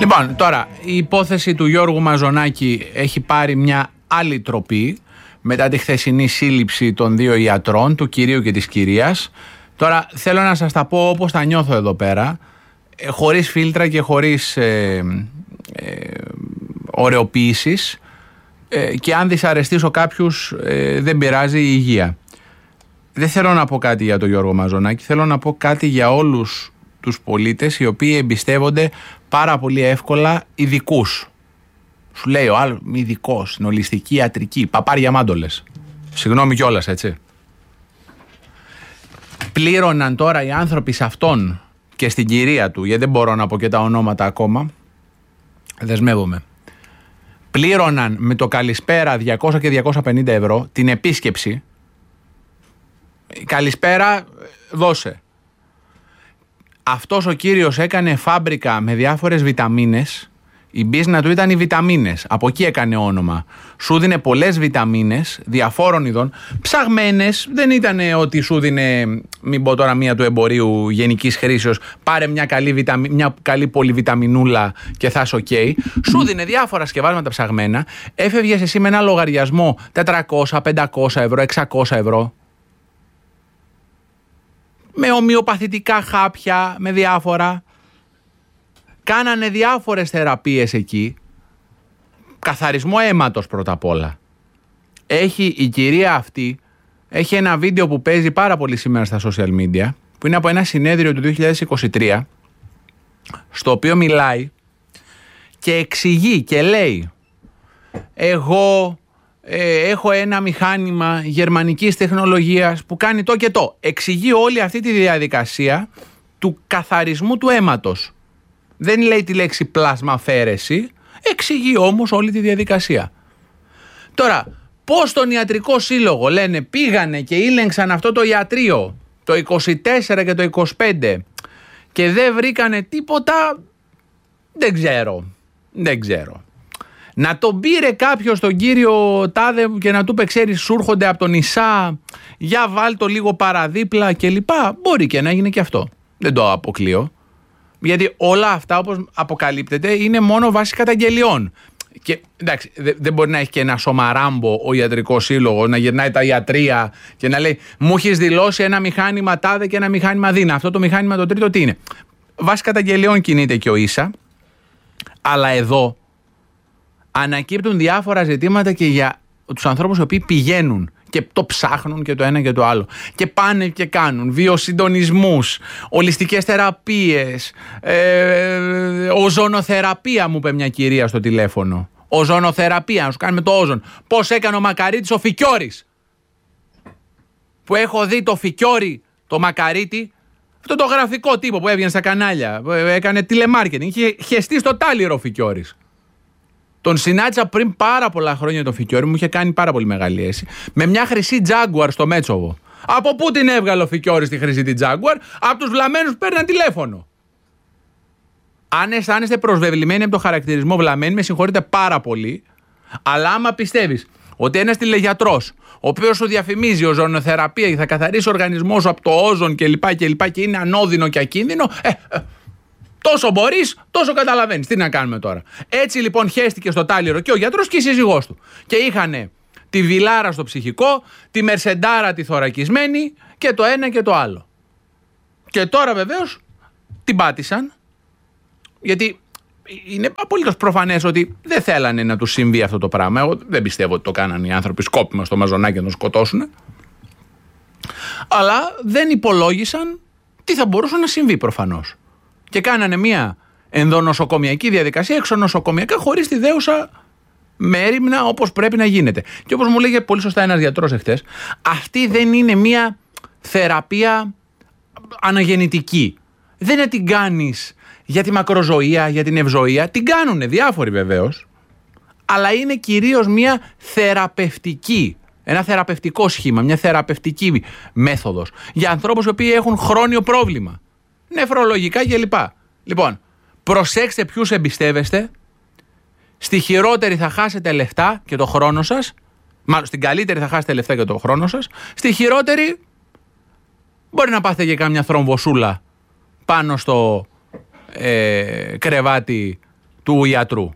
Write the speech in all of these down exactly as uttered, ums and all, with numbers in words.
Λοιπόν, τώρα η υπόθεση του Γιώργου Μαζονάκη έχει πάρει μια άλλη τροπή μετά τη χθεσινή σύλληψη των δύο ιατρών, του κυρίου και της κυρίας. Τώρα θέλω να σας τα πω όπως τα νιώθω εδώ πέρα, ε, χωρίς φίλτρα και χωρίς ε, ε, ωρεοποίησεις, ε, και αν δυσαρεστήσω κάποιους ε, δεν πειράζει, η υγεία. Δεν θέλω να πω κάτι για τον Γιώργο Μαζονάκη, θέλω να πω κάτι για όλους τους πολίτες οι οποίοι εμπιστεύονται πάρα πολύ εύκολα ειδικούς. Σου λέει ο άλλος ειδικός, στην ολιστική ιατρική, παπάρια μάντολες. Συγγνώμη κιόλας, έτσι. Πλήρωναν τώρα οι άνθρωποι σε αυτόν και στην κυρία του, γιατί δεν μπορώ να πω και τα ονόματα ακόμα, δεσμεύομαι. Πλήρωναν με το καλησπέρα διακόσια και διακόσια πενήντα ευρώ την επίσκεψη. Καλησπέρα, δώσε. Αυτός ο κύριος έκανε φάμπρικα με διάφορες βιταμίνες. Η μπίζνα του ήταν οι βιταμίνες. Από εκεί έκανε όνομα. Σου δίνε πολλές βιταμίνες διαφόρων ειδών. Ψαγμένες. Δεν ήταν ότι σου δίνε, μην πω τώρα μία του εμπορίου γενικής χρήσεως, πάρε μια καλή, βιταμι... μια καλή πολυβιταμινούλα και θα είσαι οκ. Okay. Σου δίνε διάφορα σκευάσματα ψαγμένα. Έφευγες εσύ με ένα λογαριασμό τετρακόσια, πεντακόσια ευρώ, εξακόσια ευρώ. Με ομοιοπαθητικά χάπια, με διάφορα. Κάνανε διάφορες θεραπείες εκεί. Καθαρισμό αίματος πρώτα απ' όλα. Έχει η κυρία αυτή, έχει ένα βίντεο που παίζει πάρα πολύ σήμερα στα social media, που είναι από ένα συνέδριο του δύο χιλιάδες είκοσι τρία, στο οποίο μιλάει και εξηγεί και λέει, εγώ ε, έχω ένα μηχάνημα γερμανικής τεχνολογίας που κάνει το και το. Εξηγεί όλη αυτή τη διαδικασία του καθαρισμού του αίματος. Δεν λέει τη λέξη πλασμαφαίρεση, εξηγεί όμως όλη τη διαδικασία. Τώρα, πώς τον ιατρικό σύλλογο λένε πήγανε και ήλεγξαν αυτό το ιατρείο το είκοσι τέσσερα και το είκοσι πέντε και δεν βρήκανε τίποτα, δεν ξέρω, δεν ξέρω. Να τον πήρε κάποιος τον κύριο Τάδε και να του είπε, ξέρεις, σου έρχονται από τον Ισά, για βάλ το λίγο παραδίπλα κλπ. Μπορεί και να έγινε και αυτό, δεν το αποκλείω. Γιατί όλα αυτά, όπως αποκαλύπτεται, είναι μόνο βάση καταγγελιών. Και εντάξει, δεν μπορεί να έχει και ένα σωμαράμπο ο ιατρικός σύλλογος, να γυρνάει τα ιατρεία και να λέει, μου έχεις δηλώσει ένα μηχάνημα τάδε και ένα μηχάνημα δίνα. Αυτό το μηχάνημα το τρίτο τι είναι? Βάση καταγγελιών κινείται και ο Ίσα. Αλλά εδώ ανακύπτουν διάφορα ζητήματα και για τους ανθρώπους οι οποίοι πηγαίνουν και το ψάχνουν και το ένα και το άλλο. Και πάνε και κάνουν βιοσυντονισμούς, ολιστικές θεραπείες, ε, οζονοθεραπεία, μου είπε μια κυρία στο τηλέφωνο. Οζονοθεραπεία, να σου κάνει με το όζον. Πώς έκανε ο Μακαρίτης ο Φικιώρης. Που έχω δει το Φικιώρη, το Μακαρίτη, αυτό το γραφικό τύπο που έβγαινε στα κανάλια, έκανε τηλεμάρκετινγκ, είχε χεστεί στο τάλιρο ο Φικιώρης. Τον συνάντησα πριν πάρα πολλά χρόνια τον Φικιώρη, μου είχε κάνει πάρα πολύ μεγάλη αίσθηση, με μια χρυσή Jaguar στο Μέτσοβο. Από πού την έβγαλε ο Φικιώρης τη χρυσή τη Jaguar? Από τους βλαμμένους που παίρναν τηλέφωνο. Αν αισθάνεστε προσβεβλημένοι από το χαρακτηρισμό βλαμμένοι, με συγχωρείτε πάρα πολύ, αλλά άμα πιστεύεις ότι ένας τηλεγιατρός, ο οποίος σου διαφημίζει οζονοθεραπεία και θα καθαρίσει ο οργανισμό σου από το όζον κλπ. Και, και είναι ανώδυνο και ακίνδυνο, ε, ε, τόσο μπορείς, τόσο καταλαβαίνεις. Τι να κάνουμε τώρα? Έτσι λοιπόν χέστηκε στο τάλιρο και ο γιατρός και η σύζυγός του. Και είχανε τη βιλάρα στο ψυχικό, τη μερσεντάρα τη θωρακισμένη και το ένα και το άλλο. Και τώρα βεβαίως την πάτησαν, γιατί είναι απολύτως προφανές ότι δεν θέλανε να τους συμβεί αυτό το πράγμα. Εγώ δεν πιστεύω ότι το κάνανε οι άνθρωποι σκόπιμα στο Μαζονάκι να τον σκοτώσουν. Αλλά δεν υπολόγισαν τι θα μπορούσε να συμβεί προφανώς. Και κάνανε μια ενδονοσοκομιακή διαδικασία εξονοσοκομιακά χωρίς τη δέουσα μέριμνα όπως πρέπει να γίνεται. Και όπως μου λέγε πολύ σωστά ένας γιατρός εχθές, αυτή δεν είναι μια θεραπεία αναγεννητική. Δεν είναι την κάνεις για τη μακροζωία, για την ευζωία. Την κάνουνε διάφοροι βεβαίως, αλλά είναι κυρίως μια θεραπευτική, ένα θεραπευτικό σχήμα, μια θεραπευτική μέθοδος για ανθρώπους οι οποίοι έχουν χρόνιο πρόβλημα, νεφρολογικά κλπ. Λοιπόν, προσέξτε ποιους εμπιστεύεστε. Στη χειρότερη θα χάσετε λεφτά και το χρόνο σας. Μάλλον στην καλύτερη θα χάσετε λεφτά και το χρόνο σας. Στη χειρότερη μπορεί να πάθετε και κάμια θρομβοσούλα πάνω στο ε, κρεβάτι του ιατρού.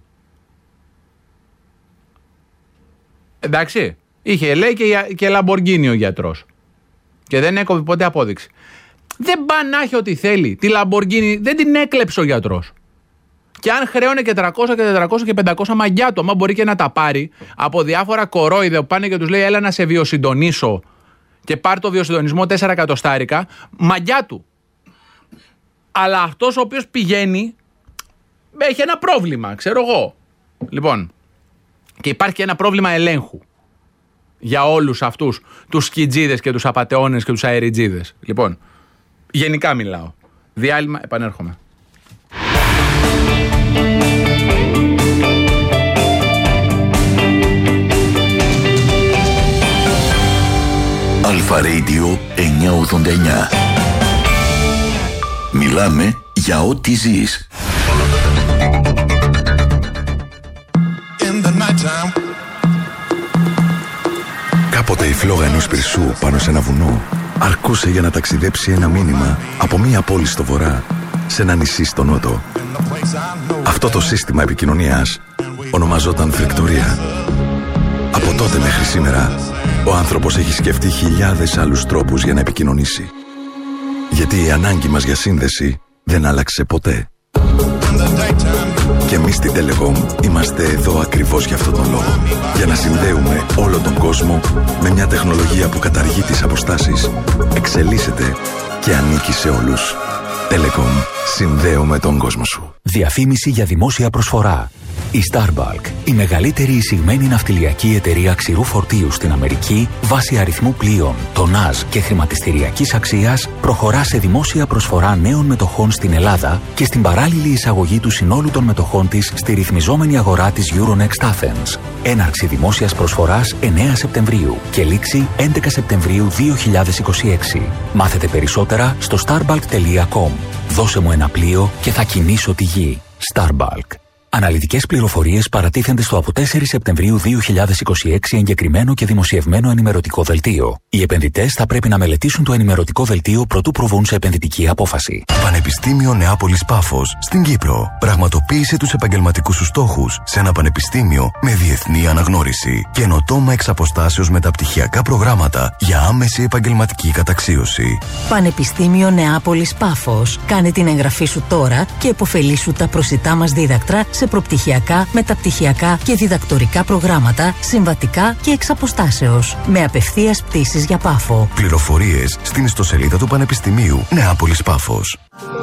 Εντάξει, είχε λέει και, και Λαμποργκίνι ο γιατρός. Και δεν έκοβε ποτέ απόδειξη. Δεν πάει να έχει ό,τι θέλει. Τη Λαμποργκίνι δεν την έκλεψε ο γιατρός. Και αν χρέωνε και τριακόσια και τετρακόσια και πεντακόσια μαγιά του, άμα μπορεί και να τα πάρει από διάφορα κορόιδε που πάνε και τους λέει έλα να σε βιοσυντονίσω και πάρει το βιοσυντονισμό τέσσερα εκατοστάρικα, μαγιά του. Αλλά αυτός ο οποίος πηγαίνει έχει ένα πρόβλημα, ξέρω εγώ. Λοιπόν, και υπάρχει και ένα πρόβλημα ελέγχου για όλους αυτούς τους σκιτζίδες και τους απατεώνες και τους αεριτζίδες. Λοιπόν, γενικά μιλάω. Διάλειμμα, επανέρχομαι. Αλφα Radio εννιακόσια ογδόντα εννιά. Μιλάμε για ό,τι ζεις. Κάποτε η φλόγα ενός πυρσού πάνω σε ένα βουνό αρκούσε για να ταξιδέψει ένα μήνυμα από μία πόλη στο βορρά σε ένα νησί στο νότο. Αυτό το σύστημα επικοινωνίας ονομαζόταν φρικτορία. Από τότε μέχρι σήμερα ο άνθρωπος έχει σκεφτεί χιλιάδες άλλους τρόπους για να επικοινωνήσει. Γιατί η ανάγκη μας για σύνδεση δεν άλλαξε ποτέ. Και εμείς στην Telecom είμαστε εδώ ακριβώς για αυτόν τον λόγο. Για να συνδέουμε όλο τον κόσμο με μια τεχνολογία που καταργεί τις αποστάσεις, εξελίσσεται και ανήκει σε όλους. Telecom. Συνδέουμε τον κόσμο σου. Διαφήμιση για δημόσια προσφορά. Η Starbulk, η μεγαλύτερη εισηγμένη ναυτιλιακή εταιρεία ξηρού φορτίου στην Αμερική, βάσει αριθμού πλοίων, τονάζ και χρηματιστηριακής αξίας, προχωρά σε δημόσια προσφορά νέων μετοχών στην Ελλάδα και στην παράλληλη εισαγωγή του συνόλου των μετοχών της στη ρυθμιζόμενη αγορά της Euronext Athens. Έναρξη δημόσιας προσφοράς εννέα Σεπτεμβρίου και λήξη έντεκα Σεπτεμβρίου δύο χιλιάδες είκοσι έξι. Μάθετε περισσότερα στο starbulk τελεία com. Δώσε μου ένα πλοίο και θα κινήσω τη γη. Starbulk. Αναλυτικές πληροφορίες παρατίθενται στο από τέσσερις Σεπτεμβρίου δύο χιλιάδες είκοσι έξι εγκεκριμένο και δημοσιευμένο ενημερωτικό δελτίο. Οι επενδυτές θα πρέπει να μελετήσουν το ενημερωτικό δελτίο προτού προβούν σε επενδυτική απόφαση. Πανεπιστήμιο Νεάπολης Πάφος στην Κύπρο. Πραγματοποίησε τους επαγγελματικούς σου στόχους σε ένα πανεπιστήμιο με διεθνή αναγνώριση. Καινοτόμα εξ αποστάσεως μεταπτυχιακά προγράμματα για άμεση επαγγελματική καταξίωση. Πανεπιστήμιο Νεάπολης Πάφος. Κάνε την εγγραφή σου τώρα και επωφελήσου τα προσιτά μας δίδακτρα σε προπτυχιακά, μεταπτυχιακά και διδακτορικά προγράμματα, συμβατικά και εξ αποστάσεως. Με απευθείας πτήσεις για Πάφο. Πληροφορίες στην ιστοσελίδα του Πανεπιστημίου Νεάπολης Πάφος.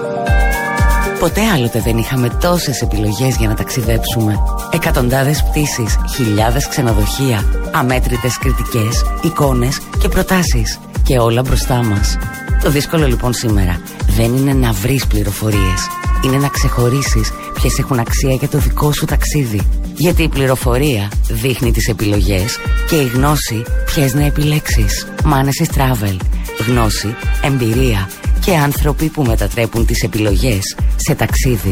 Ποτέ άλλοτε δεν είχαμε τόσες επιλογές για να ταξιδέψουμε. Εκατοντάδες πτήσεις, χιλιάδες ξενοδοχεία, αμέτρητες κριτικές, εικόνες και προτάσεις. Και όλα μπροστά μας. Το δύσκολο λοιπόν σήμερα δεν είναι να βρεις πληροφορίες. Είναι να ξεχωρίσεις ποιες έχουν αξία για το δικό σου ταξίδι. Γιατί η πληροφορία δείχνει τις επιλογές και η γνώση ποιες να επιλέξεις. Manesis Travel. Γνώση, εμπειρία και άνθρωποι που μετατρέπουν τις επιλογές σε ταξίδι.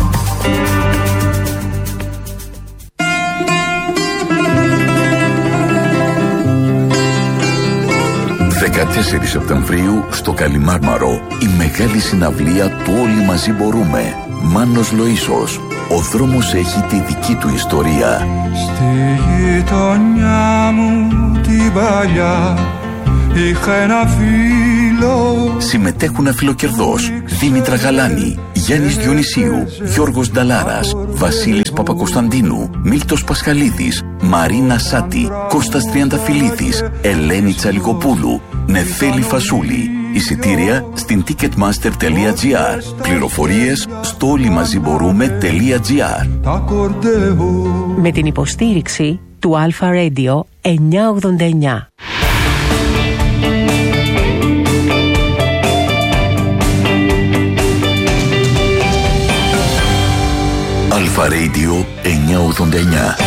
δεκατέσσερις Σεπτεμβρίου στο Καλιμάρμαρο η μεγάλη συναυλία του Όλοι Μαζί Μπορούμε. Μάνος Λοΐσος. Ο δρόμος έχει τη δική του ιστορία. Στη γειτονιά μου την παλιά είχα ένα φίλο. Συμμετέχουν αφιλοκερδός Δήμητρα Γαλάνη, Γιάννης Διονυσίου, Γιώργος Νταλάρας, Βασίλης Παπακοσταντίνου, Μίλτος Πασχαλίδης, Μαρίνα Σάτη, Κώστας Τριανταφυλλίδης, Ελένη Τσαλικοπούλου, Νεφέλη Φασούλη. Εισιτήρια στην ticketmaster τελεία gr. Πληροφορίες στο όλοιμαζιμπορούμε.gr. Με την υποστήριξη του Αλφα Radio εννιακόσια ογδόντα εννιά. Αλφα Radio εννιακόσια ογδόντα εννιά.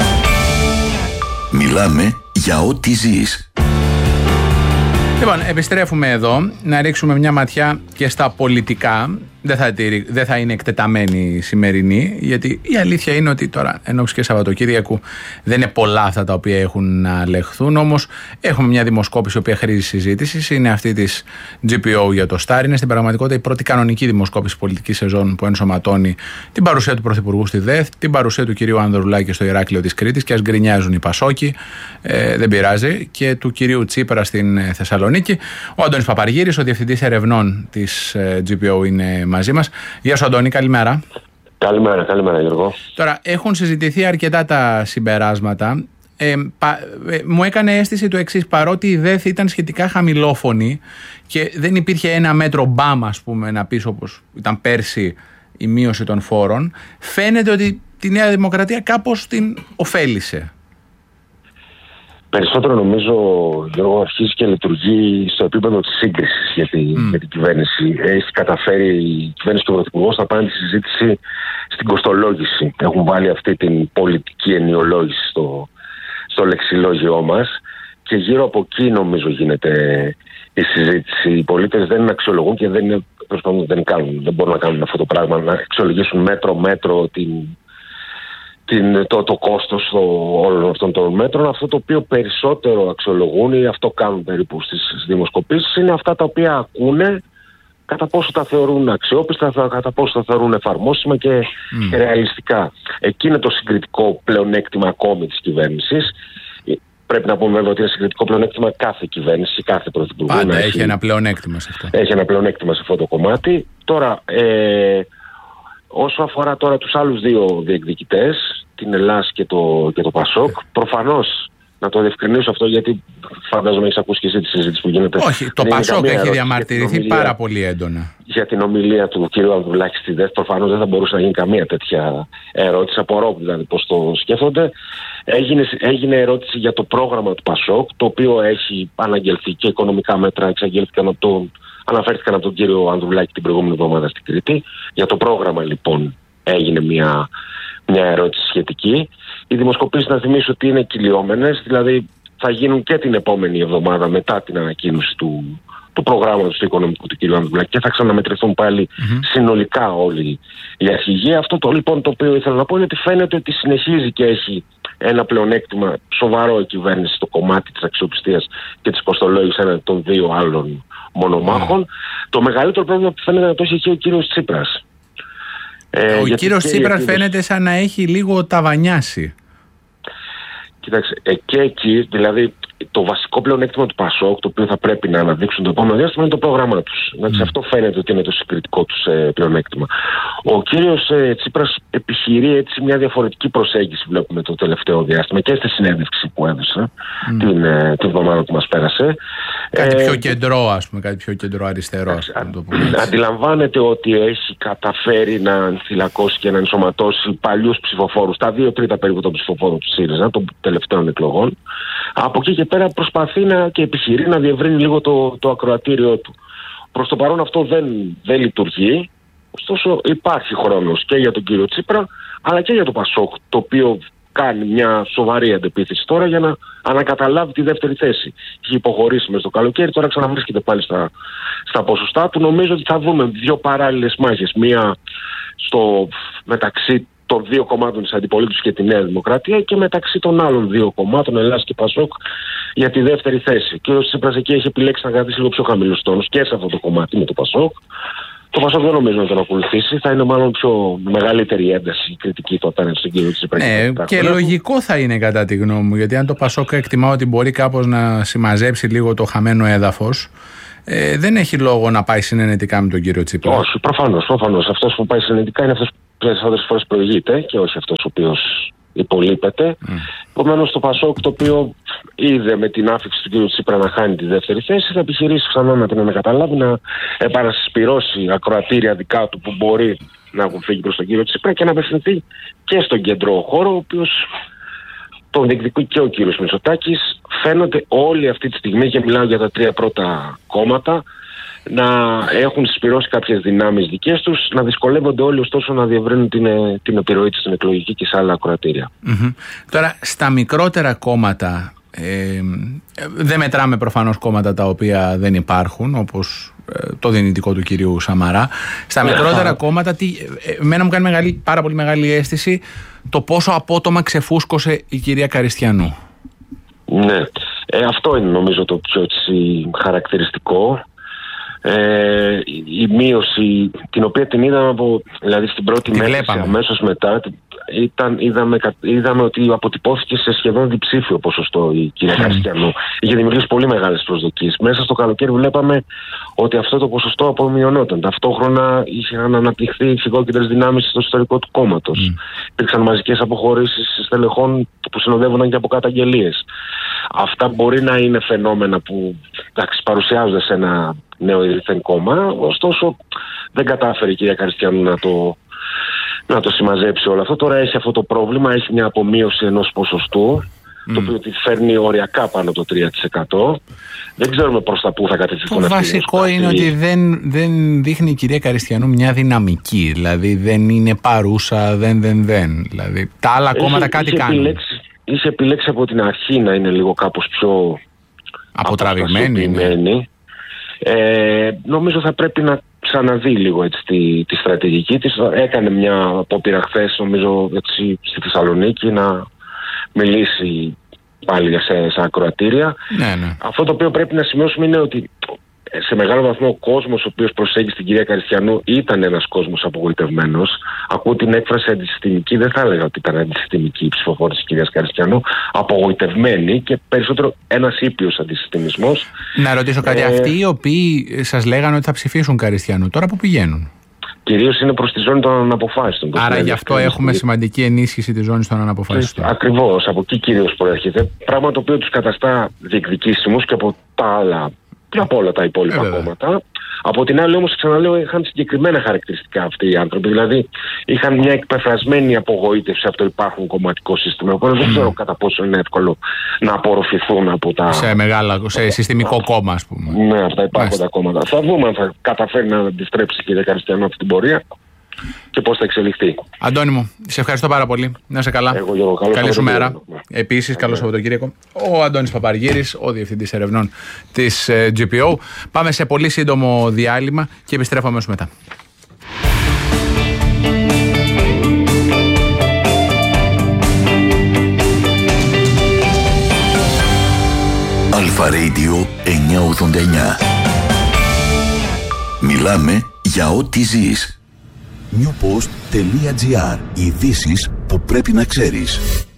Μιλάμε για ό,τι ζεις. Λοιπόν, επιστρέφουμε εδώ να ρίξουμε μια ματιά και στα πολιτικά, Δεν θα, δεν θα είναι εκτεταμένη η σημερινή, γιατί η αλήθεια είναι ότι τώρα ενόψει και Σαββατοκύριακου δεν είναι πολλά αυτά τα οποία έχουν να λεχθούν. Όμως έχουμε μια δημοσκόπηση η οποία χρήζει συζήτηση. Είναι αυτή της τζι πι ο για το Στάρ. Είναι στην πραγματικότητα η πρώτη κανονική δημοσκόπηση πολιτική σεζόν που ενσωματώνει την παρουσία του Πρωθυπουργού στη ΔΕΘ, την παρουσία του κυρίου Ανδρουλάκη στο Ηράκλειο της Κρήτης, και ας γκρινιάζουν οι Πασόκοι, ε, δεν πειράζει, και του κυρίου Τσίπρα στην Θεσσαλονίκη. Ο Αντώνης Παπαργύρης, ο διευθυντής ερευνών της ε, τζι πι ο, είναι μαζί μας. Γεια σου, Αντώνη, καλημέρα. Καλημέρα, καλημέρα, Γιώργο. Τώρα, έχουν συζητηθεί αρκετά τα συμπεράσματα. Ε, πα, ε, μου έκανε αίσθηση το εξής: παρότι η ΔΕΘ ήταν σχετικά χαμηλόφωνη και δεν υπήρχε ένα μέτρο μπαμ, ας πούμε, να πεις όπως ήταν πέρσι η μείωση των φόρων, φαίνεται ότι τη Νέα Δημοκρατία κάπως την ωφέλησε. Περισσότερο νομίζω, Γιώργο, αρχίζει και λειτουργεί στο επίπεδο της σύγκρισης για, τη, mm. για την κυβέρνηση. Έχει καταφέρει η κυβέρνηση και ο Πρωθυπουργός να πάνε τη συζήτηση στην κοστολόγηση. Έχουν βάλει αυτή την πολιτική ενιολόγηση στο, στο λεξιλόγιό μας και γύρω από εκεί νομίζω γίνεται η συζήτηση. Οι πολίτες δεν αξιολογούν και δεν, είναι, δεν, κάνουν, δεν μπορούν να κάνουν αυτό το πράγμα, να αξιολογήσουν μέτρο-μέτρο την Την, το, το κόστος όλων αυτών των μέτρων. Αυτό το οποίο περισσότερο αξιολογούν ή αυτό κάνουν περίπου στις δημοσκοπήσεις είναι αυτά τα οποία ακούνε, κατά πόσο τα θεωρούν αξιόπιστα, κατά πόσο τα θεωρούν εφαρμόσιμα και mm. ρεαλιστικά. Εκεί είναι το συγκριτικό πλεονέκτημα ακόμη της κυβέρνησης. Πρέπει να πούμε βέβαια ότι είναι συγκριτικό πλεονέκτημα κάθε κυβέρνηση, κάθε πρωθυπουργό. Πάντα έχει, έχει ένα πλεονέκτημα σε αυτό. Έχει ένα πλεονέκτημα σε αυτό το κομμάτι. Τώρα, ε, όσο αφορά τώρα τους άλλους δύο διεκδικητές, την Ελλάς και το, και το Πασόκ, προφανώς να το διευκρινίσω αυτό, γιατί φαντάζομαι έχεις ακούσει και εσύ τη συζήτηση που γίνεται. Όχι, το Πασόκ έχει διαμαρτυρηθεί πάρα πολύ έντονα για την ομιλία του κ. Ανδρουλάκη στη ΔΕΘ. Προφανώς δεν θα μπορούσε να γίνει καμία τέτοια ερώτηση. Απορώ δηλαδή πώς το σκέφτονται. Έγινε, έγινε ερώτηση για το πρόγραμμα του Πασόκ, το οποίο έχει αναγγελθεί και οικονομικά μέτρα εξαγγέλθηκαν από τον. Αναφέρθηκαν από τον κύριο Ανδρουλάκη την προηγούμενη εβδομάδα στην Κρήτη. Για το πρόγραμμα λοιπόν έγινε μια, μια ερώτηση σχετική. Οι δημοσκοπήσεις, να θυμίσω ότι είναι κυλιόμενες, δηλαδή θα γίνουν και την επόμενη εβδομάδα μετά την ανακοίνωση του, του προγράμματος του οικονομικού του κύριου Ανδρουλάκη και θα ξαναμετρηθούν πάλι mm-hmm. συνολικά όλοι οι αρχηγοί. Αυτό το λοιπόν το οποίο ήθελα να πω είναι ότι φαίνεται ότι συνεχίζει και έχει ένα πλεονέκτημα σοβαρό η κυβέρνηση στο κομμάτι της αξιοπιστίας και της κοστολόγησης έναντι των δύο άλλων μονομάχων. Mm. Το μεγαλύτερο πρόβλημα που φαίνεται να το έχει και ο κύριος Τσίπρας. Ε, ο κύριος Τσίπρας φαίνεται σαν να έχει λίγο ταβανιάσει. Κοίταξε, ε, και εκεί δηλαδή το βασικό πλεονέκτημα του Πασόκ, το οποίο θα πρέπει να αναδείξουν το επόμενο διάστημα, είναι το πρόγραμμά τους. Mm. Αυτό φαίνεται ότι είναι το συγκριτικό τους ε, πλεονέκτημα. Ο κύριος ε, Τσίπρας επιχειρεί έτσι μια διαφορετική προσέγγιση, βλέπουμε το τελευταίο διάστημα και στη συνέντευξη που έδωσε mm. την, ε, την εβδομάδα που μας πέρασε. Κάτι ε, πιο κεντρό, ας πούμε, κάτι πιο κεντρό αριστερό. Ας πούμε, το πούμε. Αντιλαμβάνεται ότι έχει καταφέρει να ενθυλακώσει και να ενσωματώσει παλιούς ψηφοφόρους, τα δύο τρίτα περίπου των ψηφοφόρων του ΣΥΡΙΖΑ, των τελευταίων εκλογών. Από εκεί και πέρα προσπαθεί να, και επιχειρεί να διευρύνει λίγο το, το ακροατήριό του. Προς το παρόν αυτό δεν, δεν λειτουργεί, ωστόσο υπάρχει χρόνος και για τον κύριο Τσίπρα αλλά και για το Πασόκ, το οποίο κάνει μια σοβαρή αντεπίθεση τώρα για να ανακαταλάβει τη δεύτερη θέση. Έχει υποχωρήσει μες στο καλοκαίρι, τώρα ξαναβρίσκεται πάλι στα, στα ποσοστά του. Νομίζω ότι θα δούμε δύο παράλληλες μάχες, μία στο μεταξύ των δύο κομμάτων της αντιπολίτευσης και τη Νέα Δημοκρατία και μεταξύ των άλλων δύο κομμάτων, Ελλάς και Πασόκ, για τη δεύτερη θέση. Και ο Τσίπρας εκεί έχει επιλέξει να κρατήσει λίγο πιο χαμηλούς τόνους και σε αυτό το κομμάτι με το Πασόκ. Το Πασόκ δεν νομίζω να τον ακολουθήσει. Θα είναι μάλλον πιο μεγαλύτερη ένταση η κριτική του απέναντι στον κύριο Τσίπρα. Ναι, και, και λογικό θα είναι κατά τη γνώμη μου, γιατί αν το Πασόκ εκτιμά ότι μπορεί κάπως να συμμαζέψει λίγο το χαμένο έδαφος, ε, δεν έχει λόγο να πάει συνενετικά με τον κύριο Τσίπρα. Όχι, προφανώς. προφανώς. Αυτός που πάει συνενετικά είναι αυτός που περισσότερες φορές προηγείται και όχι αυτός ο οποίος υπολείπεται. Mm. Επομένως το Πασόκ, το οποίο είδε με την άφηξη του κ. Τσίπρα να χάνει τη δεύτερη θέση, θα επιχειρήσει ξανά να την ανακαταλάβει, να επανασυσπυρώσει ακροατήρια δικά του που μπορεί να έχουν φύγει προς τον κ. Τσίπρα και να απευθυνθεί και στον κεντρό χώρο, ο οποίος τον διεκδικεί και ο κ. Μητσοτάκης. Φαίνονται όλοι αυτή τη στιγμή, και μιλάω για τα τρία πρώτα κόμματα, να έχουν συσπυρώσει κάποιες δυνάμεις δικές τους, να δυσκολεύονται όλοι ωστόσο να διευρύνουν την, την επιρροή της στην εκλογική και σε άλλα ακροατήρια. Mm-hmm. Τώρα, στα μικρότερα κόμματα Ε, δεν μετράμε προφανώς κόμματα τα οποία δεν υπάρχουν, όπως ε, το δυνητικό του κυρίου Σαμαρά. Στα μικρότερα κόμματα, τι, ε, εμένα μου κάνει μεγάλη, πάρα πολύ μεγάλη αίσθηση το πόσο απότομα ξεφούσκωσε η κυρία Καριστιανού. Ναι, ε, αυτό είναι νομίζω το πιο έτσι, χαρακτηριστικό. Ε, η μείωση την οποία την είδαμε από, δηλαδή στην πρώτη μέτρηση αμέσως μετά ήταν, είδαμε, είδαμε ότι αποτυπώθηκε σε σχεδόν διψήφιο ποσοστό η κυρία mm. Καριστιανού. Είχε δημιουργήσει πολύ μεγάλες προσδοκίες. Μέσα στο καλοκαίρι βλέπαμε ότι αυτό το ποσοστό απομειωνόταν. Ταυτόχρονα είχαν αναπτυχθεί οι φυγόκεντρες δυνάμεις στο ιστορικό του κόμματος. Mm. Υπήρξαν μαζικές αποχωρήσεις στελεχών που συνοδεύονταν και από καταγγελίες. Αυτά μπορεί να είναι φαινόμενα που εντάξει, παρουσιάζονται σε ένα νέο ιδρυθέν κόμμα, ωστόσο δεν κατάφερε η κυρία Καριστιανού να το, να το συμμαζέψει όλο αυτό. Τώρα έχει αυτό το πρόβλημα, έχει μια απομείωση ενός ποσοστού, mm. το οποίο τη φέρνει οριακά πάνω από το τρία τοις εκατό. Δεν ξέρουμε προς τα πού θα κατευθυνθούν. Το βασικό είναι ότι δεν, δεν δείχνει η κυρία Καριστιανού μια δυναμική, δηλαδή δεν είναι παρούσα, δεν, δεν, δεν. Δηλαδή τα άλλα είχε, κόμματα κάτι είχε κάνουν. Επιλέξει, είχε επιλέξει από την αρχή να είναι λίγο κάπως πιο αποτραβηγμένη. Ε, νομίζω θα πρέπει να ξαναδεί λίγο έτσι, τη, τη στρατηγική της. Έκανε μια απόπειρα χθες, νομίζω έτσι, στη Θεσσαλονίκη να μιλήσει πάλι σε, σε ακροατήρια. Ναι, ναι. Αυτό το οποίο πρέπει να σημειώσουμε είναι ότι σε μεγάλο βαθμό ο κόσμος ο οποίος προσέγγισε την κυρία Καριστιανού ήταν ένας κόσμος απογοητευμένος. Ακούω την έκφραση αντισυστημική, δεν θα έλεγα ότι ήταν αντισυστημική η ψηφοφόρη της κυρίας Καριστιανού. Απογοητευμένη και περισσότερο ένας ήπιος αντισυστημισμός. Να ρωτήσω κάτι, ε... αυτοί οι οποίοι σας λέγανε ότι θα ψηφίσουν Καριστιανού, τώρα που πηγαίνουν? Κυρίως είναι προς τη ζώνη των αναποφάσιστων. Άρα γι' αυτό έχουμε σημαντική ενίσχυση της ζώνης των αναποφάσιστων. Ακριβώς, από εκεί κυρίως προέρχεται. Πράγμα το οποίο τους καταστά διεκδικήσιμους και από τα άλλα. Και από όλα τα υπόλοιπα ε, κόμματα. Από την άλλη όμως, ξαναλέω, είχαν συγκεκριμένα χαρακτηριστικά αυτοί οι άνθρωποι. Δηλαδή είχαν μια εκπεφρασμένη απογοήτευση από το υπάρχον κομματικό σύστημα. Οπότε mm. δεν ξέρω κατά πόσο είναι εύκολο να απορροφηθούν από τα... Σε μεγάλα, σε συστημικό κόμμα, ας πούμε. Ναι, από τα υπάρχοντα κόμματα. Θα δούμε αν θα καταφέρει να αντιστρέψει η κυρία Καριστιανού αυτή την πορεία και πώς θα εξελιχθεί. Αντώνη μου, σε ευχαριστώ πάρα πολύ. Να είσαι καλά. Εγώ, Γιώργο, καλή σου μέρα. Επίσης, καλό Σαββατοκύριακο. Ο Αντώνης Παπαργύρης, ο Διευθυντής Ερευνών της τζι πι ο. Πάμε σε πολύ σύντομο διάλειμμα και επιστρέφω αμέσως μετά. Αλφα Radio εννιακόσια ογδόντα εννιά. Μιλάμε για ό,τι ζεις. newpost.gr. Ειδήσεις που πρέπει να ξέρεις.